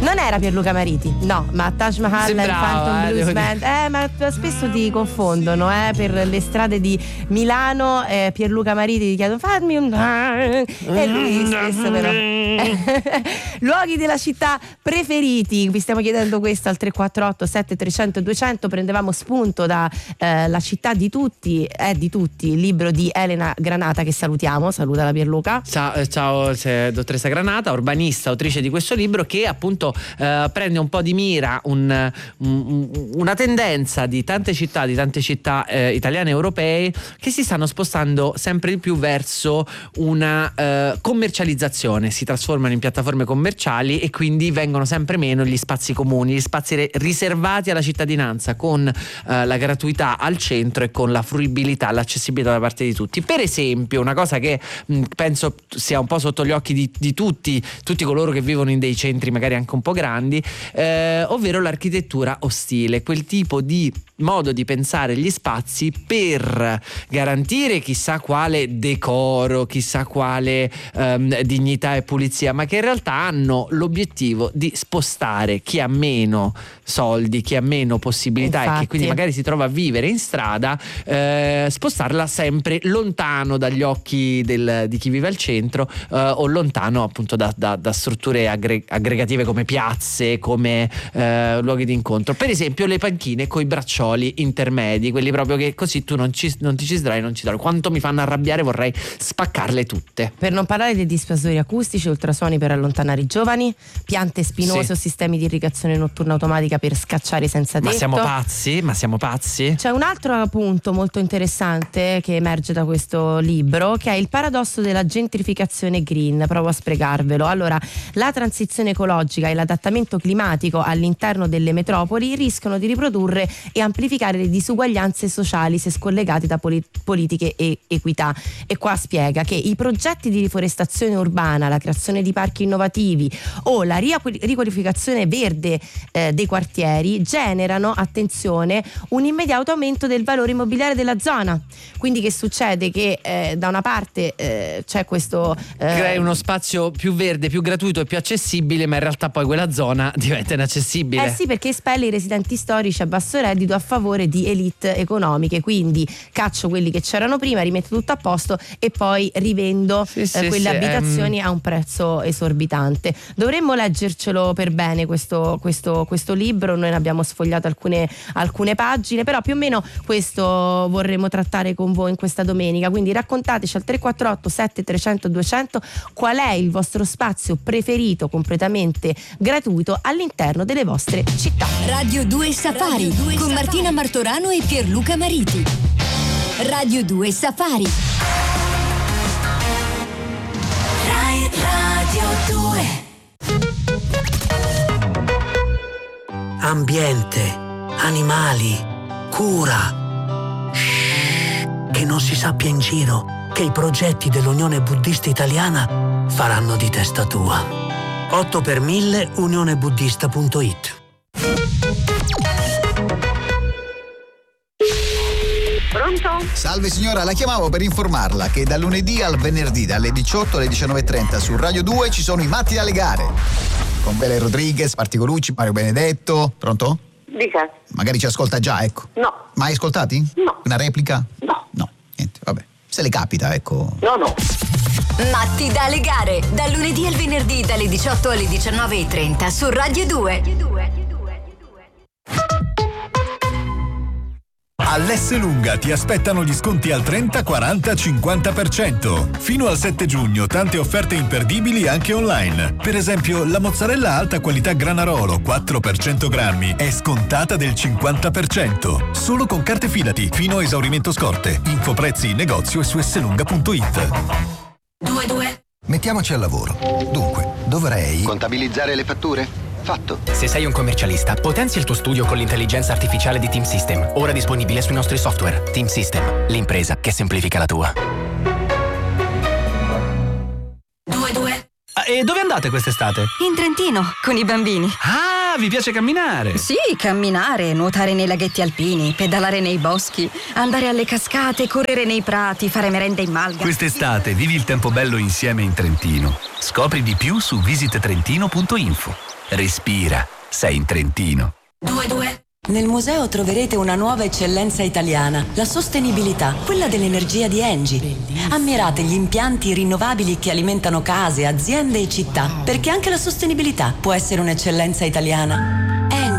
Non era Pierluca Mariti, no, ma Taj Mahal e il Phantom Blues Band. Ma spesso ti confondono per le strade di Milano. Pierluca Mariti ti chiedono fammi un e lui stesso però. Luoghi della città preferiti, vi stiamo chiedendo questo al 348 7300 200. Prendevamo spunto da La città di tutti, il libro di Elena Granata, che salutiamo. Saluta la Pierluca. Ciao dottoressa Granata, urbanista, autrice di questo libro, che appunto prende un po' di mira una tendenza di tante città italiane e europee che si stanno spostando sempre di più verso una commercializzazione, si trasformano in piattaforme commerciali e quindi vengono sempre meno gli spazi comuni, gli spazi riservati alla cittadinanza, con la gratuità al centro e con la fruibilità, l'accessibilità da parte di tutti. Per esempio, una cosa che penso sia un po' sotto gli occhi di tutti coloro che vivono in dei centri magari anche un po' grandi, ovvero l'architettura ostile, quel tipo di modo di pensare gli spazi per garantire chissà quale decoro, chissà quale dignità e pulizia, ma che in realtà hanno l'obiettivo di spostare chi ha meno soldi, chi ha meno possibilità. Infatti. E che quindi magari si trova a vivere in strada, spostarla sempre lontano dagli occhi di chi vive al centro, o lontano appunto da strutture aggregative come piazze, come luoghi di incontro. Per esempio le panchine coi braccioli intermedi, quelli proprio che così tu non ti ci sdrai, non ci dai. Quanto mi fanno arrabbiare, vorrei spaccarle tutte. Per non parlare dei dissuasori acustici, ultrasuoni per allontanare i giovani, piante spinose o sistemi di irrigazione notturna automatica per scacciare senza tetto. Ma siamo pazzi? C'è un altro punto molto interessante che emerge da questo libro, che è il paradosso della gentrificazione green. Provo a spiegarvelo. Allora, la transizione ecologica e l'adattamento climatico all'interno delle metropoli rischiano di riprodurre e amplificare le disuguaglianze sociali se scollegate da politiche e equità. E qua spiega che i progetti di riforestazione urbana, la creazione di parchi innovativi o la riqualificazione verde dei quartieri generano, attenzione, un immediato aumento del valore immobiliare della zona. Quindi che succede? Che da una parte c'è questo crei uno spazio più verde, più gratuito e più accessibile, ma in realtà poi quella zona diventa inaccessibile. Sì, perché espelle i residenti storici a basso reddito a favore di elite economiche. Quindi caccio quelli che c'erano prima, rimetto tutto a posto e poi rivendo quelle abitazioni a un prezzo esorbitante. Dovremmo leggercelo per bene questo libro. Noi ne abbiamo sfogliato alcune pagine, però più o meno questo vorremmo trattare con voi in questa domenica. Quindi raccontateci al 348 7300 200 qual è il vostro spazio preferito completamente gratuito all'interno delle vostre città. Radio 2 Safari con Martina Martorano e Pierluca Mariti. Radio 2 Safari. Radio 2. Ambiente, animali, cura. Shhh, che non si sappia in giro che i progetti dell'Unione Buddista Italiana faranno di testa tua. 8 per 1000 unionebuddista.it. Pronto? Salve signora, la chiamavo per informarla che dal lunedì al venerdì dalle 18 alle 19:30 su Radio 2 ci sono i Matti dalle gare. Con Bele Rodriguez, Marti Colucci, Mario Benedetto. Pronto? Dica. Magari ci ascolta già, ecco. No. Mai ascoltati? No. Una replica? No. No, niente, vabbè. Se le capita, ecco. No. Matti dalle gare, dal lunedì al venerdì dalle 18 alle 19:30 su Radio 2. All'Esselunga ti aspettano gli sconti al 30, 40, 50%. Fino al 7 giugno tante offerte imperdibili anche online. Per esempio, la mozzarella alta qualità Granarolo 4 per 100 grammi è scontata del 50%. Solo con carte Fidati, fino a esaurimento scorte. Info prezzi in negozio e su esselunga.it. 2. Mettiamoci al lavoro. Dunque, dovrei contabilizzare le fatture? Fatto. Se sei un commercialista, potenzia il tuo studio con l'intelligenza artificiale di Team System, ora disponibile sui nostri software. Team System, l'impresa che semplifica la tua. 2. E dove andate quest'estate? In Trentino, con i bambini. Ah, Ah, vi piace camminare? Sì, camminare, nuotare nei laghetti alpini, pedalare nei boschi, andare alle cascate, correre nei prati, fare merenda in malga. Quest'estate vivi il tempo bello insieme in Trentino. Scopri di più su visittrentino.info. Respira, sei in Trentino. 2. Nel museo troverete una nuova eccellenza italiana, la sostenibilità, quella dell'energia di Engie. Ammirate gli impianti rinnovabili che alimentano case, aziende e città, perché anche la sostenibilità può essere un'eccellenza italiana.